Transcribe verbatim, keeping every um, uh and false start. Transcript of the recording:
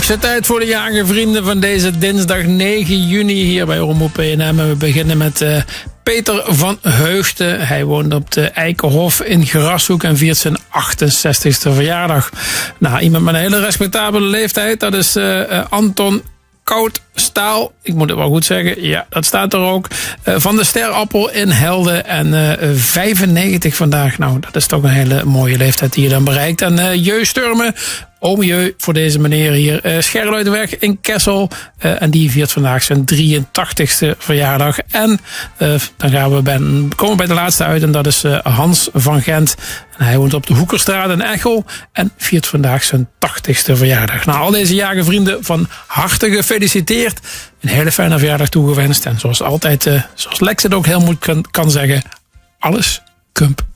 Hoogste tijd voor de jagervrienden van deze dinsdag negen juni hier bij Omroep P N M. En we beginnen met uh, Peter van Heugden. Hij woont op de Eikenhof in Grashoek en viert zijn achtenzestigste verjaardag. Nou, iemand met een hele respectabele leeftijd, dat is uh, uh, Anton Koudstaal. Ik moet het wel goed zeggen. Ja, dat staat er ook. Uh, van de Sterappel in Helden. En uh, vijfennegentig vandaag. Nou, dat is toch een hele mooie leeftijd die je dan bereikt. En uh, Jeu Sturmen. Ome Jeu voor deze meneer hier. Uh, Scherluidenweg in Kessel. Uh, en die viert vandaag zijn drieëntachtigste verjaardag. En uh, dan gaan we bij, komen we bij de laatste uit. En dat is uh, Hans van Gent. En hij woont op de Hoekerstraat in Echel. En viert vandaag zijn tachtigste verjaardag. Nou, al deze jagervrienden van harte gefeliciteerd. Een hele fijne verjaardag toegewenst. En zoals altijd, uh, zoals Lex het ook heel mooi kan, kan zeggen. Alles kump.